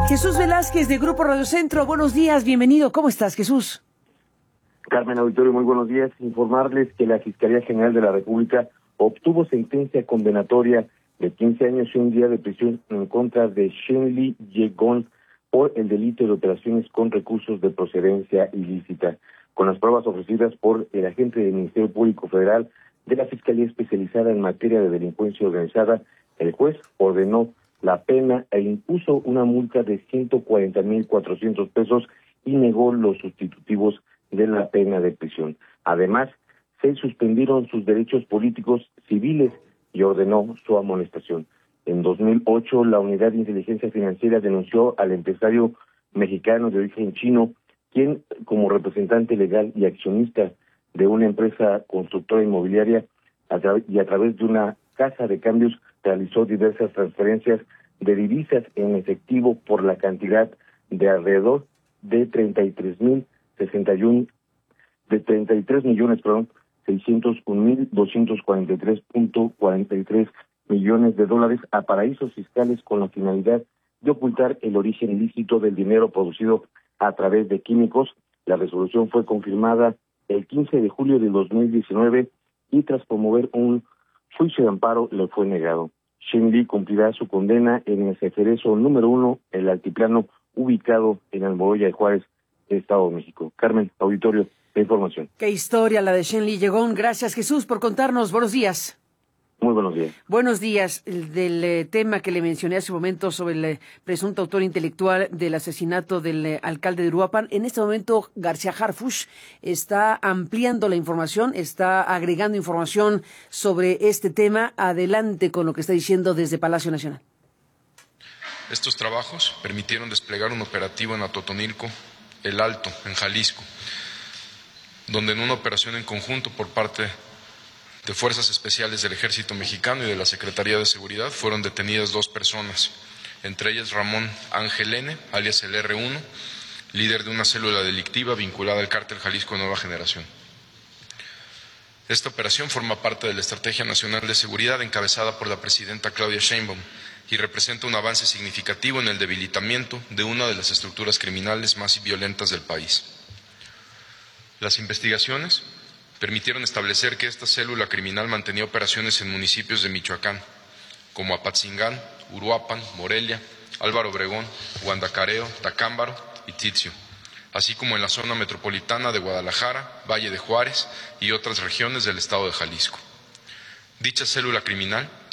Jesús Velázquez de Grupo Radio Centro, buenos días, bienvenido. ¿Cómo estás, Jesús? Carmen, auditorio, muy buenos días. Informarles que la Fiscalía General de la República obtuvo sentencia condenatoria de 15 años y un día de prisión en contra de Shenli Yegon por el delito de operaciones con recursos de procedencia ilícita. Con las pruebas ofrecidas por el agente del Ministerio Público Federal de la Fiscalía Especializada en Materia de Delincuencia Organizada, el juez ordenó la pena e impuso una multa de 140,400 pesos y negó los sustitutivos de la pena de prisión. Además, se suspendieron sus derechos políticos civiles y ordenó su amonestación. En 2008, la Unidad de Inteligencia Financiera denunció al empresario mexicano de origen chino, quien, como representante legal y accionista de una empresa constructora inmobiliaria a través de una casa de cambios, realizó diversas transferencias de divisas en efectivo por la cantidad de alrededor de 33,601,243.43 millones de dólares a paraísos fiscales con la finalidad de ocultar el origen ilícito del dinero producido a través de químicos. La resolución fue confirmada el 15 de julio de 2019 y tras promover un juicio de amparo le fue negado. Shenli cumplirá su condena en el Ceferezo número 1, el altiplano ubicado en Almoloya de Juárez, Estado de México. Carmen, auditorio, la información. Qué historia la de Shenli Yegon. Gracias, Jesús, por contarnos. Buenos días. Muy buenos días. Buenos días. Del tema que le mencioné hace un momento sobre el presunto autor intelectual del asesinato del alcalde de Uruapan. En este momento, García Harfuch está ampliando la información, está agregando información sobre este tema. Adelante con lo que está diciendo desde Palacio Nacional. Estos trabajos permitieron desplegar un operativo en Atotonilco, El Alto, en Jalisco, donde en una operación en conjunto por parte de Fuerzas Especiales del Ejército Mexicano y de la Secretaría de Seguridad fueron detenidas 2 personas, entre ellas Ramón Ángel N., alias el R1, líder de una célula delictiva vinculada al Cártel Jalisco Nueva Generación. Esta operación forma parte de la Estrategia Nacional de Seguridad encabezada por la presidenta Claudia Sheinbaum y representa un avance significativo en el debilitamiento de una de las estructuras criminales más violentas del país. Las investigaciones permitieron establecer que esta célula criminal mantenía operaciones en municipios de Michoacán, como Apatzingán, Uruapan, Morelia, Álvaro Obregón, Guandacareo, Tacámbaro y Tizio, así como en la zona metropolitana de Guadalajara, Valle de Juárez y otras regiones del estado de Jalisco. Dicha célula criminal